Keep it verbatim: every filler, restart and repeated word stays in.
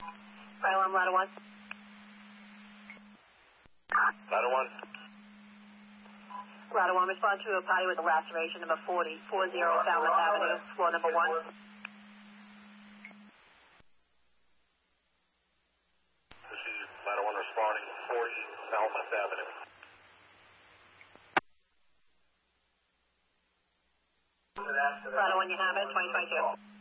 Fire alarm, ladder one. Ladder one. Ladder one, respond to a party with a laceration, number forty, forty Falmouth Avenue, floor number one. This is ladder one responding, forty Falmouth Avenue. Ladder one, you have it, twenty twenty-two.